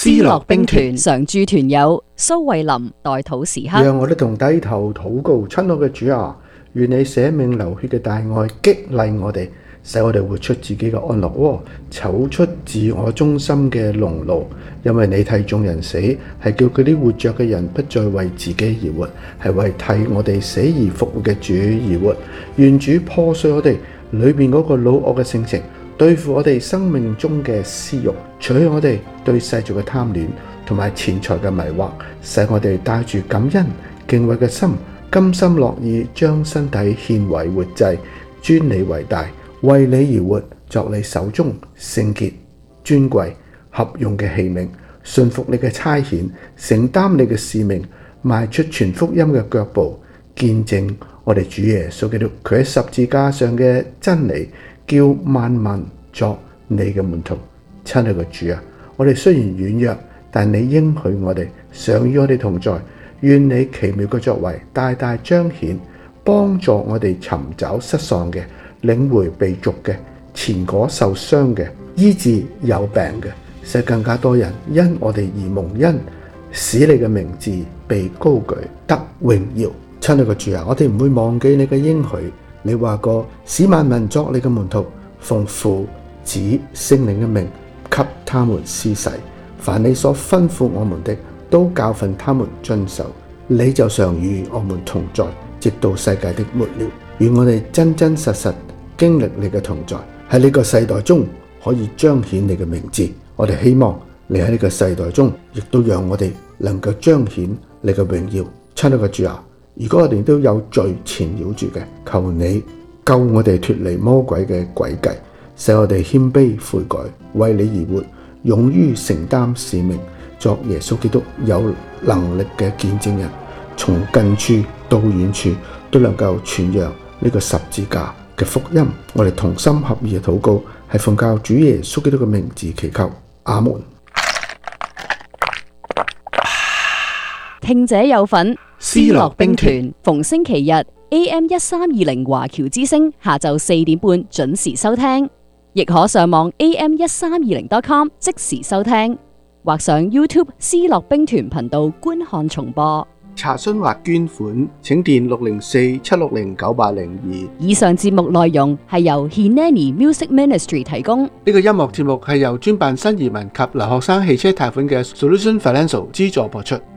思樂兵團常駐團友蘇慧琳代禱時刻， 讓我哋同低頭禱告。親愛嘅主啊，願你捨命流血嘅大愛激勵我哋，使我哋活出自己嘅安樂窩，走出自我中心嘅籠牢。因為你替眾人死，係叫嗰啲活着嘅人不再為自己而活，係為替我哋死而復活嘅主而活。願主破碎我哋裏面嗰個老惡嘅性情，對付我哋生命中嘅私慾，除去我哋對世俗嘅貪戀同埋錢財嘅迷惑，使我哋帶住感恩敬畏嘅心，甘心樂意將身體獻為活祭，尊你為大，為你而活，作你手中聖潔尊貴合用嘅器皿，順服你嘅差遣，承擔你嘅使命，邁出全福音嘅腳步，見證我哋主耶穌基督佢喺十字架上嘅真理，叫萬民作你嘅門徒。親愛嘅主啊，我哋雖然軟弱，但你應許我哋常與我哋同在。願你奇妙嘅作為大大彰顯，幫助我哋尋找失喪嘅，領回被逐嘅，前果受傷嘅，醫治有病嘅，使更加多人因我哋而蒙恩，使你嘅名字被高舉得榮耀。親愛嘅主啊，我哋唔會忘記你嘅應許。你話過使萬民作你嘅門徒，奉父子聖靈嘅名給他們施洗，凡你所吩咐我們的，都教訓他們遵守。你就常與我們同在，直到世界的末了。願我哋真真實實經歷你嘅同在，喺呢個世代中可以彰顯你嘅名字。我哋希望你喺呢個世代中，亦都讓我哋能夠彰顯你嘅榮耀。親愛嘅主啊，如果我哋都有罪纏繞住嘅，求你救我哋脫離魔鬼嘅詭計，使我哋謙卑悔改，為你而活，勇於承擔使命，作耶穌基督有能力嘅見證人，從近處到遠處都能夠傳揚呢個十字架嘅福音。我哋同心合意嘅禱告，係奉靠主耶穌基督嘅名字祈求，阿門。 聽者有份，思樂兵團逢星期日 AM1320 華僑之聲下晝4點半準時收聽，亦可上網 AM1320.com 即時收聽，或上 YouTube 思樂兵團頻道觀看重播。 查詢或捐款請電604-760-9802。 以上節目內容係由 Hineni Music Ministry 提供。 呢個音樂節目係由專辦新移民及留學生汽車貸款嘅 Solution Financial 資助播出。